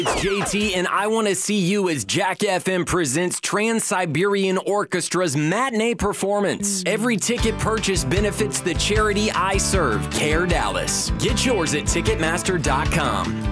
It's JT, and I Want to See You as Jack FM presents Trans-Siberian Orchestra's matinee performance. Every ticket purchase benefits the charity I serve, CARE Dallas. Get yours at Ticketmaster.com.